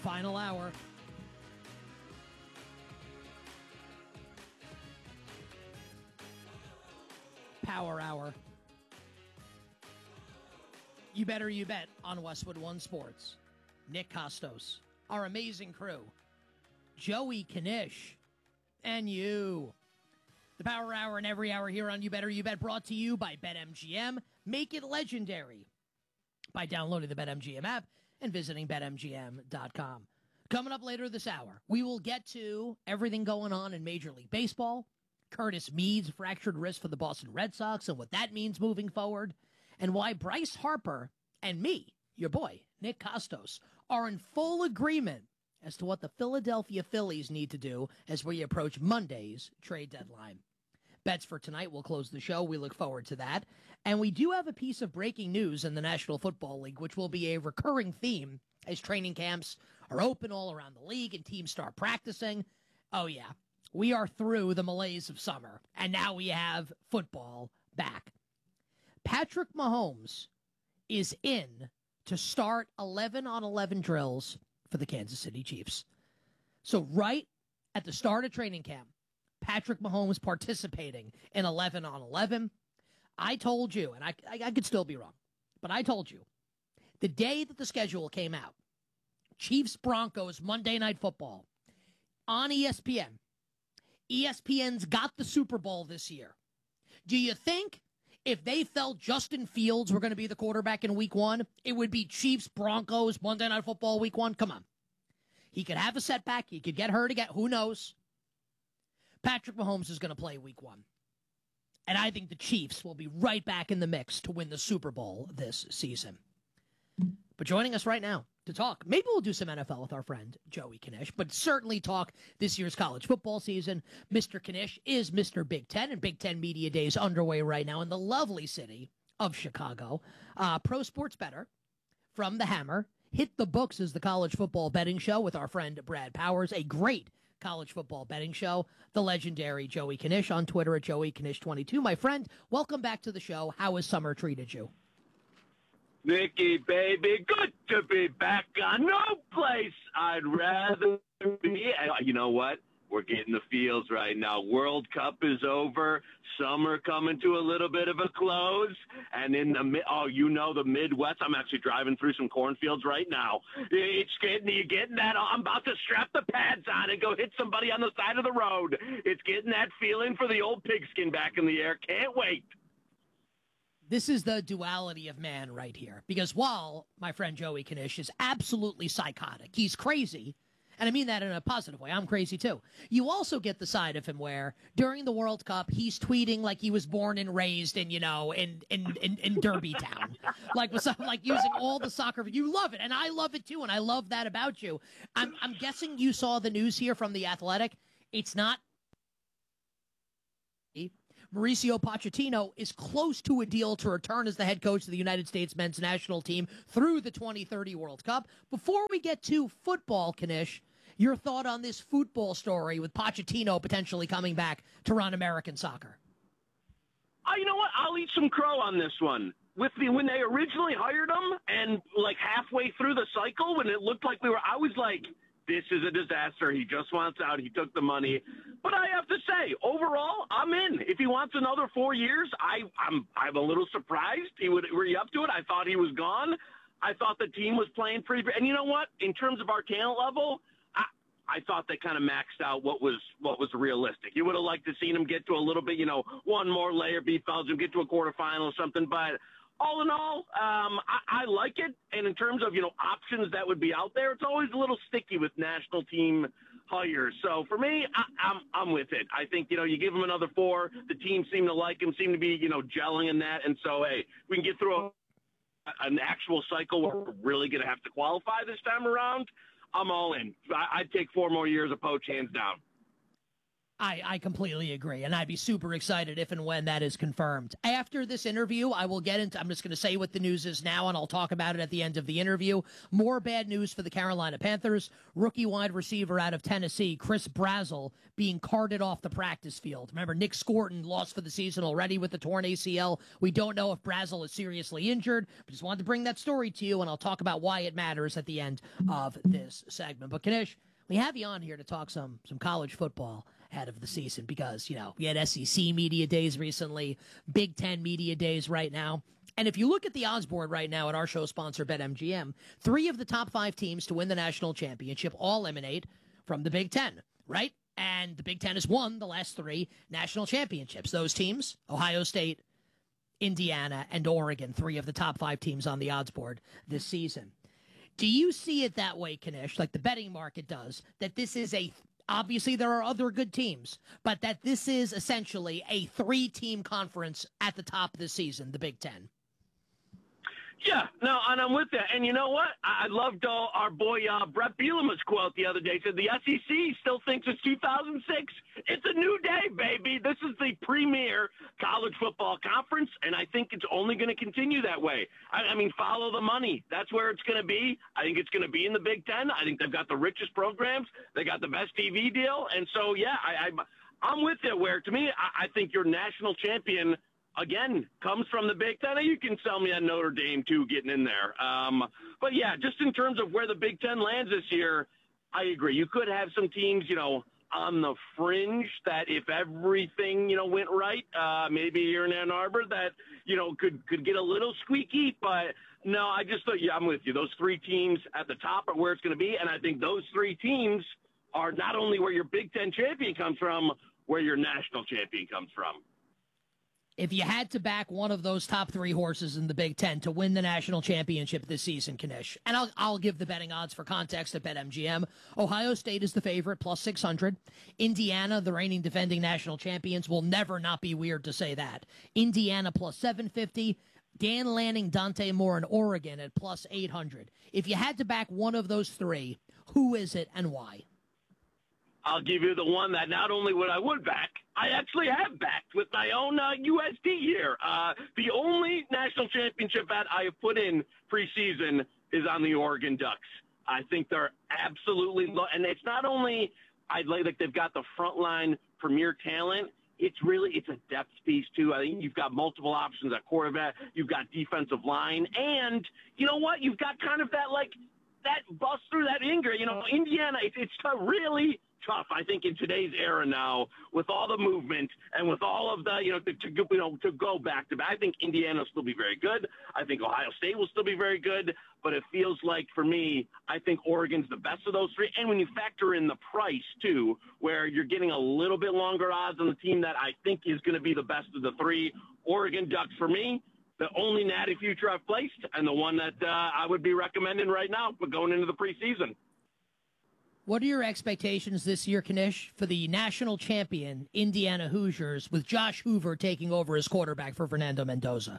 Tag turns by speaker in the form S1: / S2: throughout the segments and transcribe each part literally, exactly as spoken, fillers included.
S1: Final hour. Power hour. You better you bet on Westwood One Sports. Nick Costos, our amazing crew, Joey Knish, and you. The Power Hour and every hour here on You Better You Bet, brought to you by BetMGM. Make it legendary by downloading the BetMGM app and visiting bet M G M dot com. Coming up later this hour, we will get to everything going on in Major League Baseball, Curtis Meade's fractured wrist for the Boston Red Sox and what that means moving forward, and why Bryce Harper and me, your boy, Nick Costos, are in full agreement as to what the Philadelphia Phillies need to do as we approach Monday's trade deadline. Bets for tonight will close the show. We look forward to that. And we do have a piece of breaking news in the National Football League, which will be a recurring theme as training camps are open all around the league and teams start practicing. Oh, yeah, we are through the malaise of summer, and now we have football back. Patrick Mahomes is in to start eleven on eleven drills for the Kansas City Chiefs. So right at the start of training camp, Patrick Mahomes participating in eleven on eleven. I told you, and I, I, I could still be wrong, but I told you, the day that the schedule came out, Chiefs-Broncos Monday Night Football on E S P N. E S P N's got the Super Bowl this year. Do you think if they felt Justin Fields were going to be the quarterback in week one, it would be Chiefs-Broncos Monday Night Football week one? Come on. He could have a setback. He could get hurt again. Who knows? Patrick Mahomes is going to play week one. And I think the Chiefs will be right back in the mix to win the Super Bowl this season. But joining us right now to talk, maybe we'll do some N F L with our friend Joey Knish, but certainly talk this year's college football season. Mister Knish is Mister Big Ten, and Big Ten Media Days underway right now in the lovely city of Chicago. Uh, Pro Sports Bettor from the Hammer. Hit the Books is the college football betting show with our friend Brad Powers, a great college football betting show. The legendary Joey Knish on Twitter at Joey Knish twenty-two. My friend, welcome back to the show. How has summer treated you?
S2: Nicky, baby, good to be back on. No place I'd rather be. You know what? We're getting the feels right now. World Cup is over. Summer coming to a little bit of a close. And in the mid, oh, you know, the Midwest, I'm actually driving through some cornfields right now. It's getting, you getting that, I'm about to strap the pads on and go hit somebody on the side of the road. It's getting that feeling for the old pigskin back in the air. Can't wait.
S1: This is the duality of man right here. Because while my friend Joey Knish is absolutely psychotic, he's crazy, and I mean that in a positive way. I'm crazy too. You also get the side of him where during the World Cup, he's tweeting like he was born and raised in, you know, in in in, in Derby Town, like with, like using all the soccer. You love it, and I love it too, and I love that about you. I'm I'm guessing you saw the news here from The Athletic. It's not. Mauricio Pochettino is close to a deal to return as the head coach of the United States men's national team through the twenty thirty World Cup. Before we get to football, Knish, your thought on this football story with Pochettino potentially coming back to run American soccer?
S2: Oh, you know what? I'll eat some crow on this one. With the when they originally hired him, and like halfway through the cycle, when it looked like we were, I was like, this is a disaster. He just wants out. He took the money. But I have to say, overall, I'm in. If he wants another four years, I, I'm I'm a little surprised. He would were you up to it? I thought he was gone. I thought the team was playing pretty. And you know what? In terms of our talent level, I, I thought they kind of maxed out what was what was realistic. You would have liked to seen him get to a little bit, you know, one more layer, beat Belgium, get to a quarterfinal or something. But all in all, um, I, I like it. And in terms of, you know, options that would be out there, it's always a little sticky with national team hires. So for me, I, I'm I'm with it. I think, you know, you give him another four. The team seem to like him, seem to be, you know, gelling in that. And so, hey, we can get through a, an actual cycle where we're really going to have to qualify this time around. I'm all in. I, I'd take four more years of Poach hands down.
S1: I, I completely agree, and I'd be super excited if and when that is confirmed. After this interview, I will get into, I'm just going to say what the news is now, and I'll talk about it at the end of the interview. More bad news for the Carolina Panthers. Rookie wide receiver out of Tennessee, Chris Brazzell, being carted off the practice field. Remember, Nick Scorton lost for the season already with the torn A C L. We don't know if Brazzell is seriously injured, but just wanted to bring that story to you, and I'll talk about why it matters at the end of this segment. But, Kanish, we have you on here to talk some some college football ahead of the season because, you know, we had S E C media days recently, Big Ten media days right now. And if you look at the odds board right now at our show sponsor, BetMGM, three of the top five teams to win the national championship all emanate from the Big Ten, right? And the Big Ten has won the last three national championships. Those teams, Ohio State, Indiana, and Oregon, three of the top five teams on the odds board this season. Do you see it that way, Kanish, like the betting market does, that this is a, obviously there are other good teams, but that this is essentially a three-team conference at the top of the season, the Big Ten?
S2: Yeah, no, and I'm with that. And you know what? I loved uh, our boy uh, Brett Bielema's quote the other day. He said, the S E C still thinks it's two thousand six. It's a new day, baby. This is the premier college football conference, and I think it's only going to continue that way. I, I mean, follow the money. That's where it's going to be. I think it's going to be in the Big Ten. I think they've got the richest programs. They got the best T V deal. And so, yeah, I, I, I'm with you, where to me, I, I think your national champion – again, comes from the Big Ten. You can sell me on Notre Dame, too, getting in there. Um, but, yeah, just in terms of where the Big Ten lands this year, I agree. You could have some teams, you know, on the fringe that if everything, you know, went right, uh, maybe you're in Ann Arbor that, you know, could, could get a little squeaky. But, no, I just thought, yeah, I'm with you. Those three teams at the top are where it's going to be. And I think those three teams are not only where your Big Ten champion comes from, where your national champion comes from.
S1: If you had to back one of those top three horses in the Big Ten to win the national championship this season, Kanish, and I'll, I'll give the betting odds for context at BetMGM. Ohio State is the favorite, plus six hundred. Indiana, the reigning defending national champions, will never not be weird to say that. Indiana, plus seven fifty. Dan Lanning, Dante Moore, and Oregon at plus eight hundred. If you had to back one of those three, who is it and why?
S2: I'll give you the one that not only would I would back, I actually have backed with my own uh, U S D here. Uh, the only national championship bet I have put in preseason is on the Oregon Ducks. I think they're absolutely lo- – and it's not only I'd like like they've got the frontline premier talent. It's really – it's a depth piece, too. I think you've got multiple options at quarterback. You've got defensive line. And you know what? You've got kind of that, like, that bust through that Inger. You know, Indiana, it, it's really – tough, I think, in today's era now, with all the movement and with all of the, you know, to, to you know, to go back to back. I think Indiana will still be very good. I think Ohio State will still be very good. But it feels like, for me, I think Oregon's the best of those three. And when you factor in the price, too, where you're getting a little bit longer odds on the team that I think is going to be the best of the three, Oregon Ducks, for me, the only natty future I've placed and the one that uh, I would be recommending right now for going into the preseason.
S1: What are your expectations this year, Kanish, for the national champion Indiana Hoosiers with Josh Hoover taking over as quarterback for Fernando Mendoza?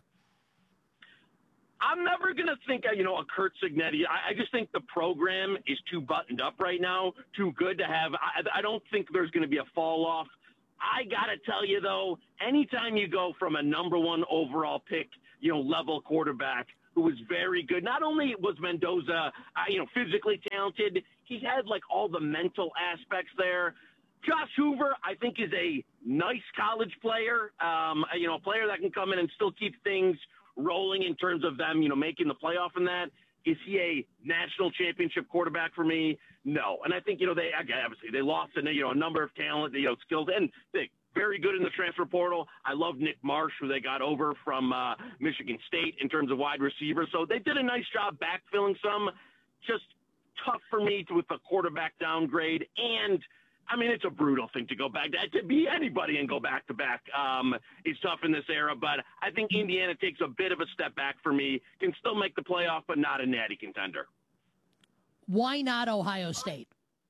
S2: I'm never going to think, you know, a Kurt Cignetti. I, I just think the program is too buttoned up right now, too good to have. I, I don't think there's going to be a fall off. I got to tell you, though, anytime you go from a number one overall pick, you know, level quarterback who was very good, not only was Mendoza, uh, you know, physically talented, he had, like, all the mental aspects there. Josh Hoover, I think, is a nice college player, um, you know, a player that can come in and still keep things rolling in terms of them, you know, making the playoff in that. Is he a national championship quarterback for me? No. And I think, you know, they obviously they lost a, you know, a number of talent, you know, skills, and they very good in the transfer portal. I love Nick Marsh, who they got over from uh, Michigan State in terms of wide receiver. So they did a nice job backfilling some. Just tough for me to, with the quarterback downgrade. And, I mean, it's a brutal thing to go back to. To be anybody and go back-to-back um, is tough in this era. But I think Indiana takes a bit of a step back for me, can still make the playoff, but not a natty contender.
S1: Why not Ohio State?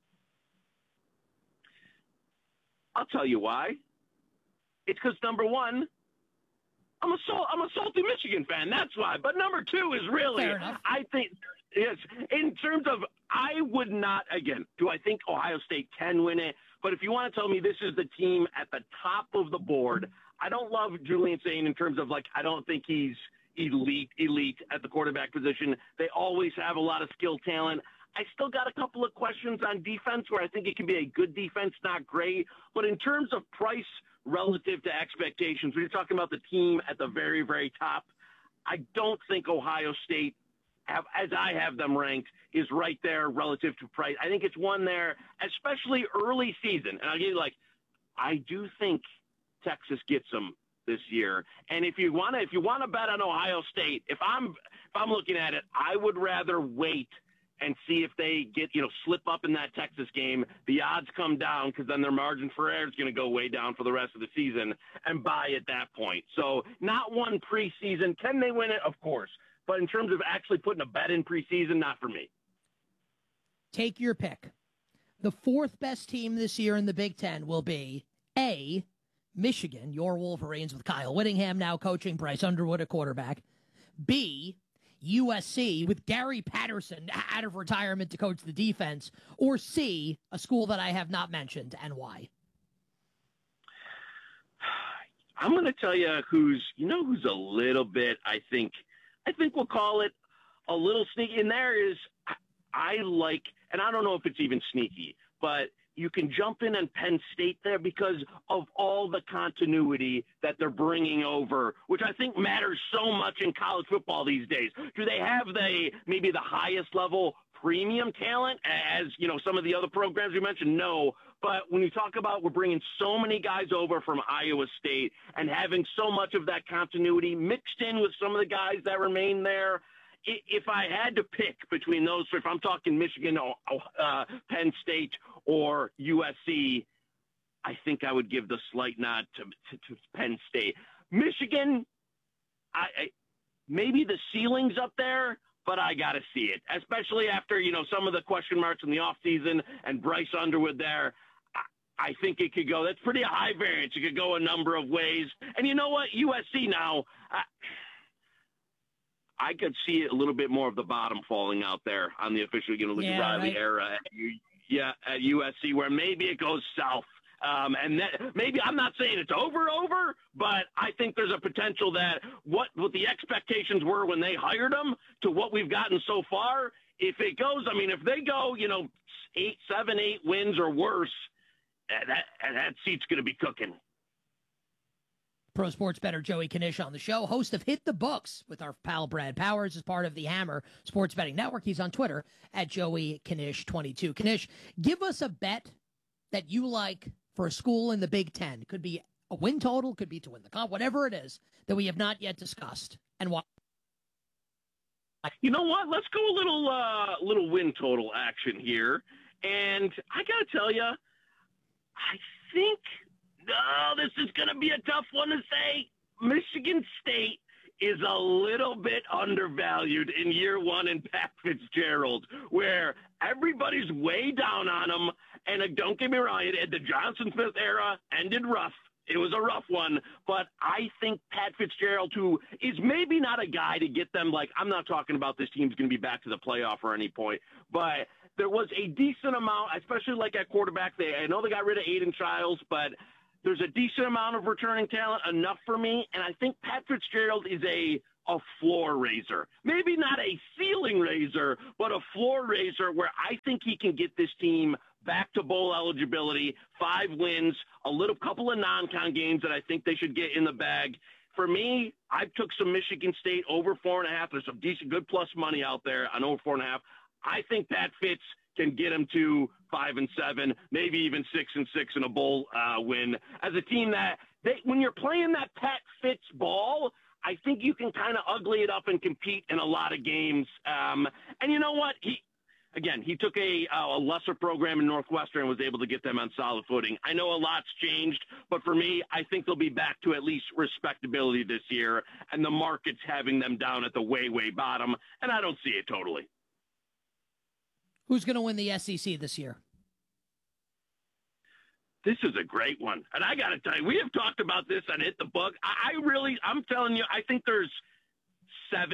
S2: I'll tell you why. It's because, number one, I'm a, sal- I'm a salty Michigan fan. That's why. But number two is really, I think, yes, in terms of, I would not, again, do I think Ohio State can win it? But if you want to tell me this is the team at the top of the board, I don't love Julian Sain in terms of, like, I don't think he's elite, elite at the quarterback position. They always have a lot of skill talent. I still got a couple of questions on defense where I think it can be a good defense, not great. But in terms of price relative to expectations, when you're talking about the team at the very, very top, I don't think Ohio State, have, as I have them ranked, is right there relative to price. I think it's one there, especially early season. And I'll give you, like, I do think Texas gets them this year. And if you want to, if you want to bet on Ohio State, if I'm, if I'm looking at it, I would rather wait and see if they get, you know, slip up in that Texas game. The odds come down because then their margin for error is going to go way down for the rest of the season, and buy at that point. So not one preseason. Can they win it? Of course. But in terms of actually putting a bet in preseason, not for me.
S1: Take your pick. The fourth best team this year in the Big Ten will be A, Michigan, your Wolverines with Kyle Whittingham now coaching, Bryce Underwood at quarterback. B, U S C with Gary Patterson out of retirement to coach the defense. Or C, a school that I have not mentioned, and why?
S2: I'm going to tell you who's, you know, who's a little bit, I think, I think we'll call it a little sneaky. And there is, I like, and I don't know if it's even sneaky, but you can jump in on Penn State there because of all the continuity that they're bringing over, which I think matters so much in college football these days. Do they have the, maybe the highest level premium talent as, you know, some of the other programs you mentioned? No. But when you talk about we're bringing so many guys over from Iowa State and having so much of that continuity mixed in with some of the guys that remain there, if I had to pick between those, if I'm talking Michigan, uh, Penn State, or U S C, I think I would give the slight nod to, to, to Penn State. Michigan, I, I maybe the ceiling's up there, but I got to see it, especially after, you know, some of the question marks in the offseason and Bryce Underwood there. I, I think it could go. That's pretty high variance. It could go a number of ways. And you know what? U S C now, I, I could see a little bit more of the bottom falling out there on the official, you know, Lincoln
S1: yeah,
S2: Riley
S1: right.
S2: era. At, yeah, at U S C, where maybe it goes south. Um, and that, maybe I'm not saying it's over, over, but I think there's a potential that what, what the expectations were when they hired them to what we've gotten so far, if it goes, I mean, if they go, you know, eight, seven, eight wins or worse, that, that seat's going to be cooking.
S1: Pro sports bettor Joey Knish on the show, host of Hit the Books with our pal Brad Powers as part of the Hammer Sports Betting Network. He's on Twitter at Joey Knish twenty-two. Knish, give us a bet that you like for a school in the Big Ten. Could be a win total, could be to win the comp, whatever it is that we have not yet discussed. And why?
S2: You know what? Let's go a little uh, little win total action here. And I got to tell you, I think – no, this is going to be a tough one to say. Michigan State is a little bit undervalued in year one in Pat Fitzgerald, where everybody's way down on him. And uh, don't get me wrong, it, the Johnson Smith era ended rough. It was a rough one. But I think Pat Fitzgerald, who is maybe not a guy to get them, like, I'm not talking about this team's going to be back to the playoff or any point, but there was a decent amount, especially like at quarterback. They, I know they got rid of Aiden Childs, but there's a decent amount of returning talent, enough for me, and I think Pat Fitzgerald is a a floor raiser. Maybe not a ceiling raiser, but a floor raiser where I think he can get this team back to bowl eligibility, five wins, a little couple of non-con games that I think they should get in the bag. For me, I took some Michigan State over four and a half. There's some decent, good plus money out there on over four and a half. I think Pat Fitz can get them to five and seven, maybe even six and six in a bowl uh, win. As a team that, they, when you're playing that Pat Fitz ball, I think you can kind of ugly it up and compete in a lot of games. Um, and you know what? He, again, he took a, a lesser program in Northwestern and was able to get them on solid footing. I know a lot's changed, but for me, I think they'll be back to at least respectability this year, and the market's having them down at the way, way bottom, and I don't see it totally.
S1: Who's going to win the S E C this year?
S2: This is a great one. And I got to tell you, we have talked about this on Hit the Book. I, I really, I'm telling you, I think there's seven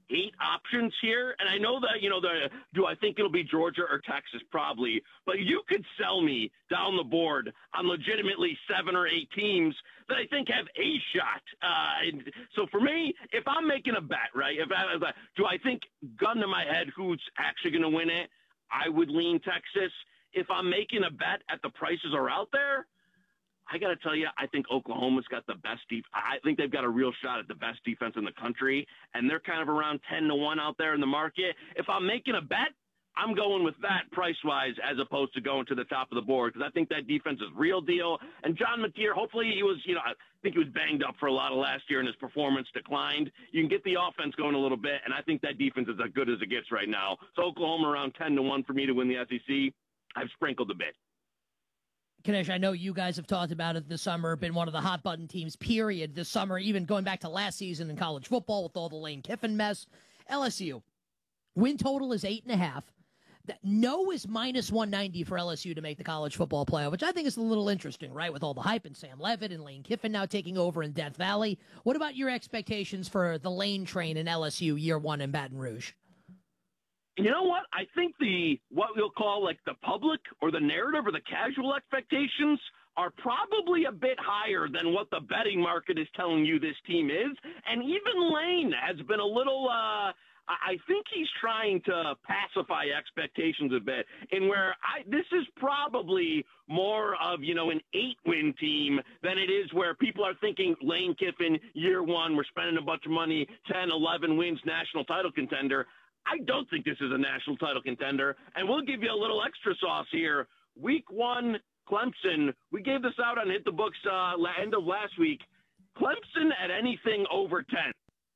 S2: eight options here, and I know that, you know, the do I think it'll be Georgia or Texas? Probably, but you could sell me down the board on legitimately seven or eight teams that I think have a shot. Uh, and so for me, if I'm making a bet, right, if I, if I do I think, gun to my head, who's actually going to win it, I would lean Texas. If I'm making a bet at the prices are out there, I got to tell you, I think Oklahoma's got the best defense. I think they've got a real shot at the best defense in the country, and they're kind of around ten to one out there in the market. If I'm making a bet, I'm going with that price-wise as opposed to going to the top of the board because I think that defense is real deal. And John Mateer, hopefully he was, you know, I think he was banged up for a lot of last year and his performance declined. You can get the offense going a little bit, and I think that defense is as good as it gets right now. So Oklahoma around ten to one for me to win the S E C. I've sprinkled a bit.
S1: Kanish, I know you guys have talked about it this summer, been one of the hot button teams, period, this summer, even going back to last season in college football with all the Lane Kiffin mess. L S U, win total is eight and a half. No is minus one ninety for L S U to make the college football playoff, which I think is a little interesting, right, with all the hype and Sam Levitt and Lane Kiffin now taking over in Death Valley. What about your expectations for the Lane train in L S U year one in Baton Rouge?
S2: You know what? I think the what we'll call like the public or the narrative or the casual expectations are probably a bit higher than what the betting market is telling you this team is. And even Lane has been a little uh I think he's trying to pacify expectations a bit in where I this is probably more of, you know, an eight-win team than it is where people are thinking Lane Kiffin, year one, we're spending a bunch of money, ten, eleven wins, national title contender. I don't think this is a national title contender, and we'll give you a little extra sauce here. Week one, Clemson, we gave this out on Hit the Books uh, end of last week. Clemson at anything over ten.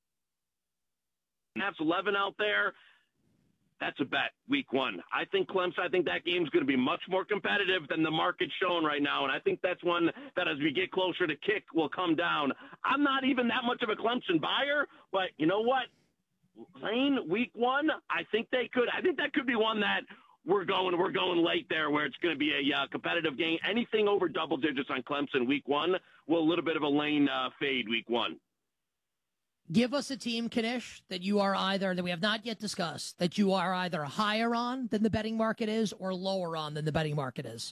S2: That's eleven out there. That's a bet, week one. I think Clemson, I think that game's going to be much more competitive than the market's showing right now, and I think that's one that as we get closer to kick will come down. I'm not even that much of a Clemson buyer, but you know what? Lane, week one, I think they could. I think that could be one that we're going we're going late there where it's going to be a uh, competitive game. Anything over double digits on Clemson week one, well, a little bit of a Lane uh, fade week one.
S1: Give us a team, Kanish, that you are either, that we have not yet discussed, that you are either higher on than the betting market is or lower on than the betting market is.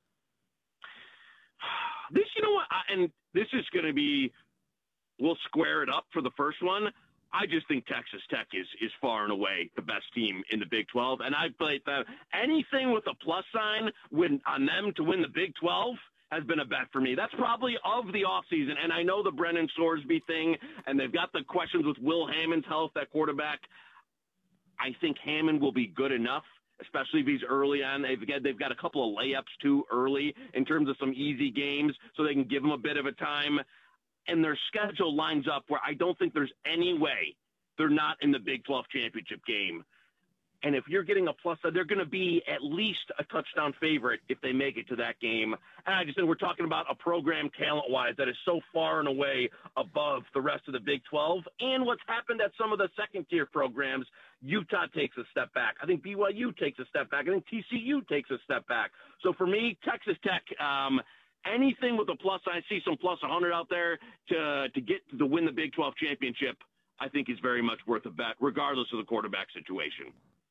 S2: This, you know what, I, and this is going to be, we'll square it up for the first one. I just think Texas Tech is is far and away the best team in the Big twelve, and I played that anything with a plus sign when on them to win the Big twelve has been a bet for me. That's probably of the offseason, and I know the Brennan Sorsby thing, and they've got the questions with Will Hammond's health at quarterback. I think Hammond will be good enough, especially if he's early on. They've got, they've got a couple of layups, too, early in terms of some easy games, so they can give him a bit of a time. And their schedule lines up where I don't think there's any way they're not in the Big twelve championship game. And if you're getting a plus, they're going to be at least a touchdown favorite if they make it to that game. And I just said we're talking about a program talent-wise that is so far and away above the rest of the Big twelve. And what's happened at some of the second-tier programs, Utah takes a step back. I think B Y U takes a step back. I think T C U takes a step back. So for me, Texas Tech, um, anything with a plus, I see some plus one hundred out there to to get to win the Big twelve championship, I think is very much worth a bet, regardless of the quarterback situation.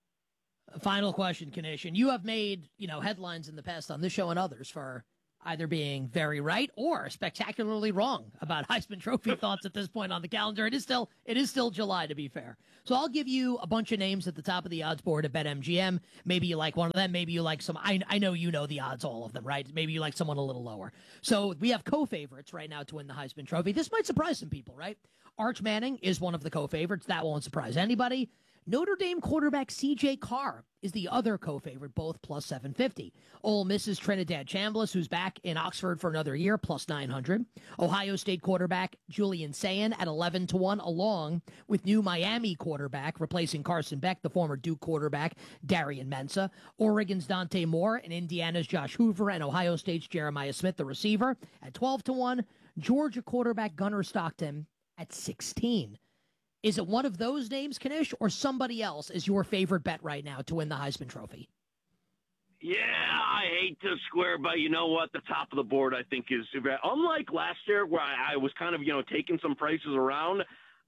S1: Final question, Kanish. And you have made, you know, headlines in the past on this show and others for either being very right or spectacularly wrong about Heisman Trophy thoughts at this point on the calendar. It is still it is still July, to be fair. So I'll give you a bunch of names at the top of the odds board at BetMGM. Maybe you like one of them. Maybe you like some. I, I know you know the odds, all of them, right? Maybe you like someone a little lower. So we have co-favorites right now to win the Heisman Trophy. This might surprise some people, right? Arch Manning is one of the co-favorites. That won't surprise anybody. Notre Dame quarterback C J Carr is the other co-favorite, both plus seven fifty. Ole Miss's Trinidad Chambliss, who's back in Oxford for another year, plus nine hundred. Ohio State quarterback Julian Sayin at eleven to one, along with new Miami quarterback, replacing Carson Beck, the former Duke quarterback, Darian Mensah. Oregon's Dante Moore and Indiana's Josh Hoover and Ohio State's Jeremiah Smith, the receiver, at twelve to one. Georgia quarterback Gunnar Stockton at sixteen. Is it one of those names, Kanish, or somebody else is your favorite bet right now to win the Heisman Trophy?
S2: Yeah, I hate to square, but you know what? The top of the board, I think, is unlike last year where I, I was kind of, you know, taking some prices around.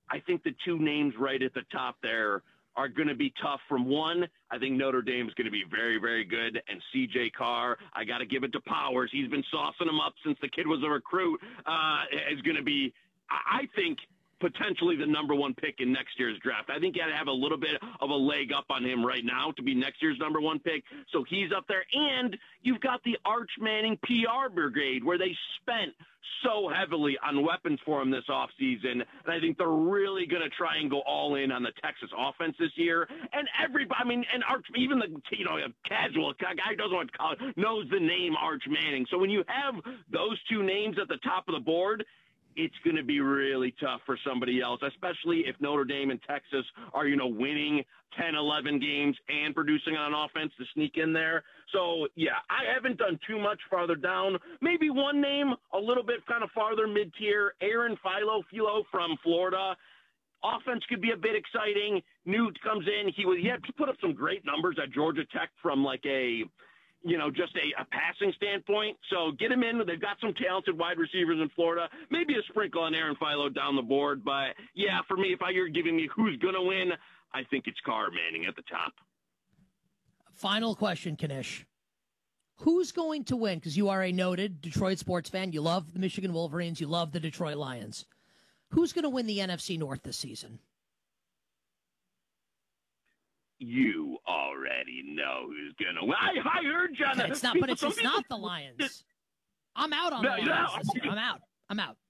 S2: I think the two names right at the top there are going to be tough. From one, I think Notre Dame is going to be very, very good. And C J Carr, I got to give it to Powers. He's been saucing him up since the kid was a recruit. Uh, is going to be, I think, potentially the number one pick in next year's draft. I think you got to have a little bit of a leg up on him right now to be next year's number one pick. So he's up there. And you've got the Arch Manning P R brigade where they spent so heavily on weapons for him this offseason. And I think they're really going to try and go all in on the Texas offense this year. And everybody, I mean, and Arch, even the, you know, a casual guy who doesn't want to call it, knows the name Arch Manning. So when you have those two names at the top of the board, it's going to be really tough for somebody else, especially if Notre Dame and Texas are, you know, winning ten, eleven games and producing on offense to sneak in there. So, yeah, I haven't done too much farther down. Maybe one name a little bit kind of farther mid-tier, Aaron Philo Philo from Florida. Offense could be a bit exciting. Newt comes in. He was, he had put up some great numbers at Georgia Tech from like a – you know, just a, a passing standpoint. So get him in. They've got some talented wide receivers in Florida. Maybe a sprinkle on Aaron Philo down the board. But, yeah, for me, if I you're giving me who's going to win, I think it's Carr Manning at the top.
S1: Final question, Kanish. Who's going to win? Because you are a noted Detroit sports fan. You love the Michigan Wolverines. You love the Detroit Lions. Who's going to win the N F C North this season?
S2: You already know who's gonna win. I, I heard you.
S1: Okay, it's not, but it's, it's not the Lions. I'm out on no, the Lions no, this year. I'm out. I'm out.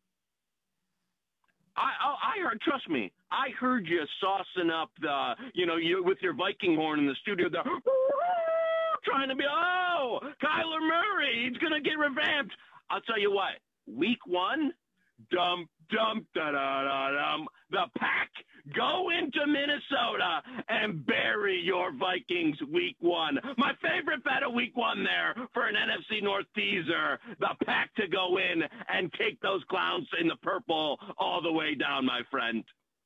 S2: I, I I heard. Trust me. I heard you saucing up the, you know, you with your Viking horn in the studio. The trying to be, oh, Kyler Murray. He's gonna get revamped. I'll tell you what. Week one, dump, dump, da da da dum. The Pack go into Minnesota and bury your Vikings week one. My favorite bet of week one there for an N F C North teaser. The Pack to go in and take those clowns in the purple all the way down, my friend.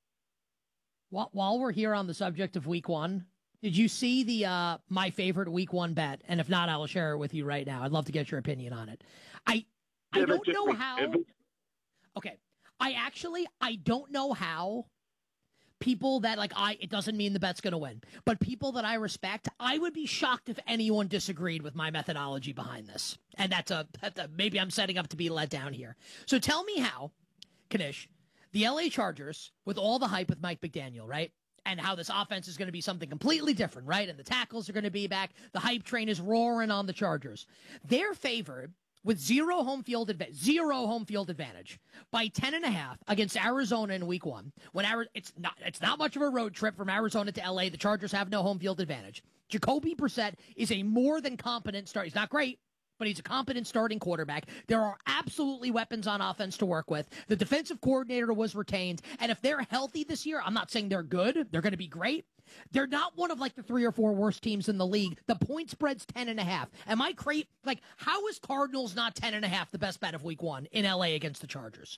S1: While we're here on the subject of week one, did you see the uh, my favorite week one bet? And if not, I will share it with you right now. I'd love to get your opinion on it. I I don't know how. Okay. I actually, I don't know how people that, like, I, it doesn't mean the bet's going to win, but people that I respect, I would be shocked if anyone disagreed with my methodology behind this. And that's a, that's a maybe I'm setting up to be let down here. So tell me how, Kanish, the L A Chargers, with all the hype with Mike McDaniel, right? And how this offense is going to be something completely different, right? And the tackles are going to be back. The hype train is roaring on the Chargers. They're favored with zero home field advantage, zero home field advantage by ten and a half against Arizona in week one. When Ari- it's not, it's not much of a road trip from Arizona to L A. The Chargers have no home field advantage. Jacoby Brissett is a more than competent start. He's not great, but he's a competent starting quarterback. There are absolutely weapons on offense to work with. The defensive coordinator was retained, and if they're healthy this year, I'm not saying they're good. They're going to be great. They're not one of like the three or four worst teams in the league. The point spread's ten and a half. Am I crazy? Like, how is Cardinals not ten and a half the best bet of week one in L A against the Chargers?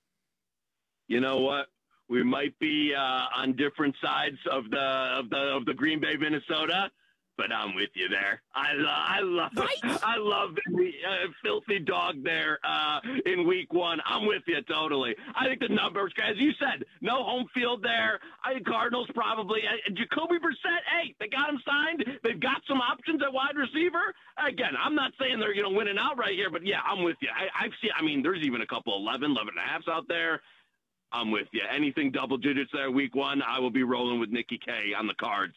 S2: You know what? We might be uh, on different sides of the of the of the Green Bay, Minnesota. But I'm with you there. I, lo- I love right? I love the uh, filthy dog there uh, in week one. I'm with you totally. I think the numbers, as you said, no home field there. I think Cardinals probably. Uh, Jacoby Brissett, hey, they got him signed. They've got some options at wide receiver. Again, I'm not saying they're you know winning out right here, but yeah, I'm with you. I, I've seen. I mean, there's even a couple eleven, eleven and a halves out there. I'm with you. Anything double digits there week one, I will be rolling with Nikki K on the cards.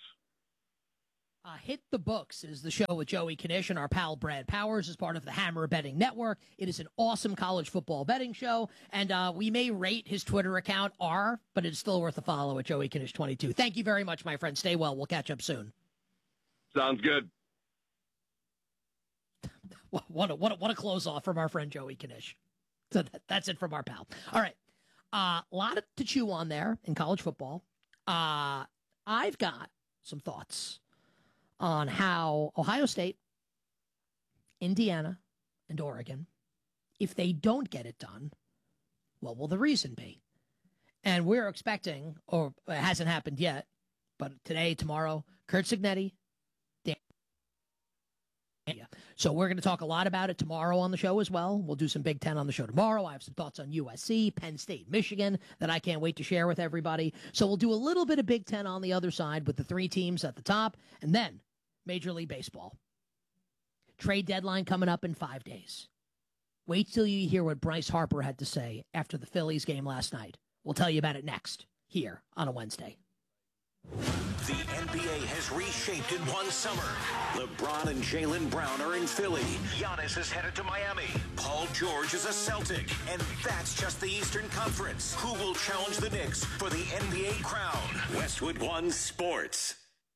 S1: Uh, Hit the Books is the show with Joey Kanish and our pal Brad Powers as part of the Hammer Betting Network. It is an awesome college football betting show, and uh, we may rate his Twitter account R, but it's still worth a follow at Joey Kanish twenty-two. Thank you very much, my friend. Stay well. We'll catch up soon.
S2: Sounds good.
S1: What a, what a, what a close off from our friend Joey Kanish. So that, that's it from our pal. All right. A uh, lot to chew on there in college football. Uh, I've got some thoughts on how Ohio State, Indiana, and Oregon, if they don't get it done, what will the reason be? And we're expecting, or it hasn't happened yet, but today, tomorrow, Curt Cignetti, Dan. So we're going to talk a lot about it tomorrow on the show as well. We'll do some Big Ten on the show tomorrow. I have some thoughts on U S C, Penn State, Michigan that I can't wait to share with everybody. So we'll do a little bit of Big Ten on the other side with the three teams at the top, and then Major League Baseball. Trade deadline coming up in five days. Wait till you hear what Bryce Harper had to say after the Phillies game last night. We'll tell you about it next, here on a Wednesday.
S3: The N B A has reshaped in one summer. LeBron and Jaylen Brown are in Philly. Giannis is headed to Miami. Paul George is a Celtic. And that's just the Eastern Conference. Who will challenge the Knicks for the N B A crown? Westwood One Sports.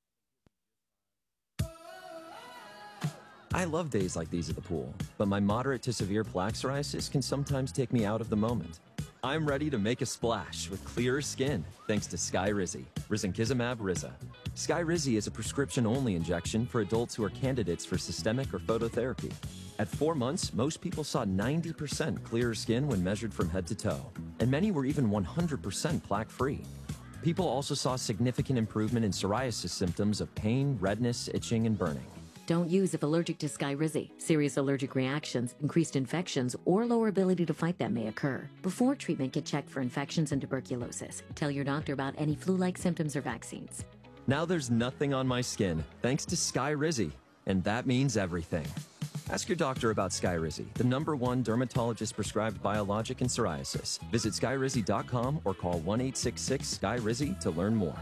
S4: I love days like these at the pool, but my moderate to severe plaque psoriasis can sometimes take me out of the moment. I'm ready to make a splash with clearer skin thanks to Skyrizi, risankizumab Riza. Skyrizi is a prescription-only injection for adults who are candidates for systemic or phototherapy. At four months, most people saw ninety percent clearer skin when measured from head to toe, and many were even one hundred percent plaque-free. People also saw significant improvement in psoriasis symptoms of pain, redness, itching, and burning.
S5: Don't use if allergic to Skyrizi. Serious allergic reactions, increased infections, or lower ability to fight them may occur. Before treatment, get checked for infections and tuberculosis. Tell your doctor about any flu-like symptoms or vaccines.
S4: Now there's nothing on my skin, thanks to Skyrizi, and that means everything. Ask your doctor about Skyrizi, the number one dermatologist-prescribed biologic in psoriasis. Visit skyrizi dot com or call one eight six six Skyrizi to learn more.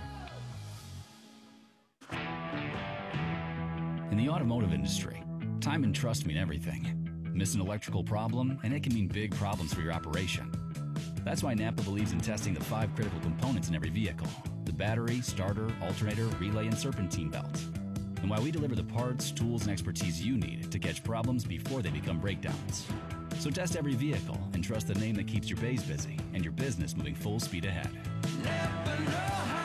S6: In the automotive industry, time and trust mean everything. Miss an electrical problem, and it can mean big problems for your operation. That's why Napa believes in testing the five critical components in every vehicle: the battery, starter, alternator, relay, and serpentine belt. And why we deliver the parts, tools, and expertise you need to catch problems before they become breakdowns. So test every vehicle and trust the name that keeps your bays busy and your business moving full speed ahead. Napa know-how.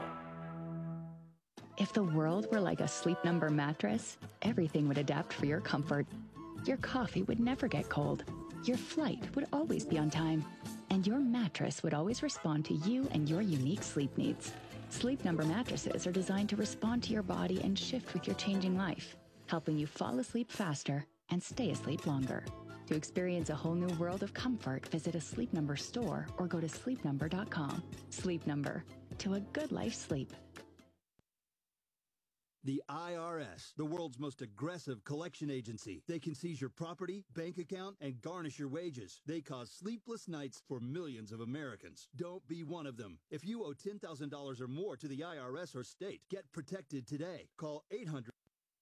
S7: If the world were like a Sleep Number mattress, everything would adapt for your comfort. Your coffee would never get cold. Your flight would always be on time. And your mattress would always respond to you and your unique sleep needs. Sleep Number mattresses are designed to respond to your body and shift with your changing life, helping you fall asleep faster and stay asleep longer. To experience a whole new world of comfort, visit a Sleep Number store or go to sleep number dot com. Sleep Number. To a good life sleep.
S8: The I R S, the world's most aggressive collection agency. They can seize your property, bank account, and garnish your wages. They cause sleepless nights for millions of Americans. Don't be one of them. If you owe ten thousand dollars or more to the I R S or state, get protected today. Call eight hundred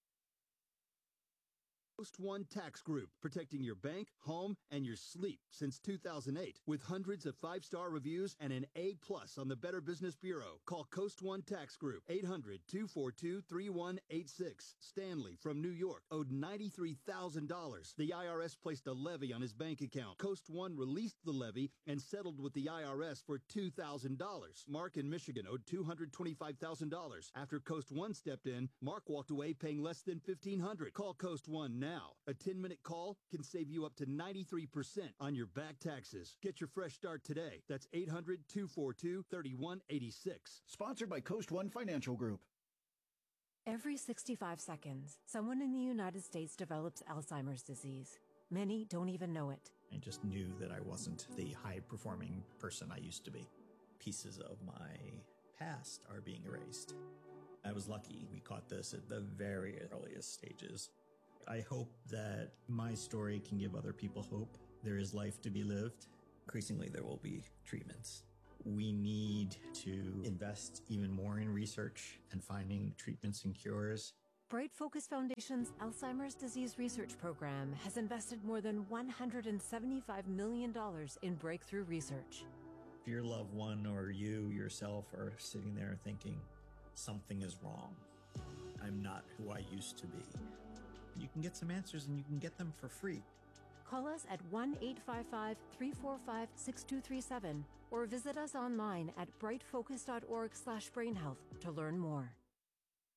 S8: Coast One Tax Group, protecting your bank, home, and your sleep since two thousand eight. With hundreds of five-star reviews and an A plus on the Better Business Bureau. Call Coast One Tax Group, eight hundred, two four two, three one eight six. Stanley from New York owed ninety-three thousand dollars. The I R S placed a levy on his bank account. Coast One released the levy and settled with the I R S for two thousand dollars. Mark in Michigan owed two hundred twenty-five thousand dollars. After Coast One stepped in, Mark walked away paying less than fifteen hundred dollars. Call Coast One now. Now, a ten-minute call can save you up to ninety-three percent on your back taxes. Get your fresh start today. That's eight hundred, two four two, three one eight six.
S9: Sponsored by Coast One Financial Group.
S10: Every sixty-five seconds, someone in the United States develops Alzheimer's disease. Many don't even know it.
S11: I just knew that I wasn't the high-performing person I used to be. Pieces of my past are being erased. I was lucky we caught this at the very earliest stages. I hope that my story can give other people hope. There is life to be lived. Increasingly, there will be treatments. We need to invest even more in research and finding treatments and cures.
S10: Bright Focus Foundation's Alzheimer's Disease Research Program has invested more than one hundred seventy-five million dollars in breakthrough research.
S11: If your loved one or you yourself are sitting there thinking, something is wrong, I'm not who I used to be, you can get some answers and you can get them for free.
S10: Call us at one eight five five, three four five, six two three seven or visit us online at brightfocus dot org slash brain health to learn more.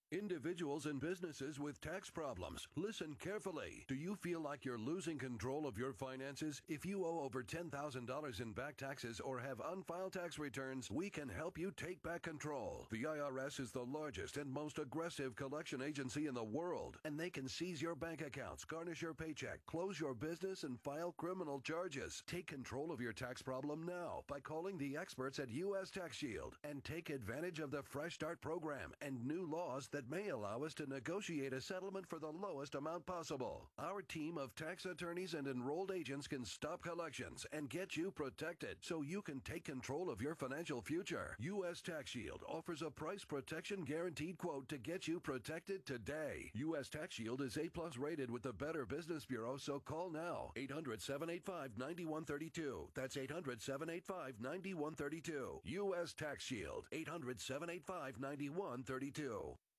S12: Individuals and businesses with tax problems, listen carefully. Do you feel like you're losing control of your finances? If you owe over ten thousand dollars in back taxes or have unfiled tax returns, we can help you take back control. The I R S is the largest and most aggressive collection agency in the world, and they can seize your bank accounts, garnish your paycheck, close your business, and file criminal charges. Take control of your tax problem now by calling the experts at U S Tax Shield and take advantage of the Fresh Start program and new laws that may allow us to negotiate a settlement for the lowest amount possible. Our team of tax attorneys and enrolled agents can stop collections and get you protected so you can take control of your financial future. U S Tax Shield offers a price protection guaranteed quote to get you protected today. U S Tax Shield is A plus rated with the Better Business Bureau, so call now. eight hundred, seven eight five, nine one three two. That's eight hundred, seven eight five, nine one three two. U S Tax Shield. eight hundred, seven eight five, nine one three two.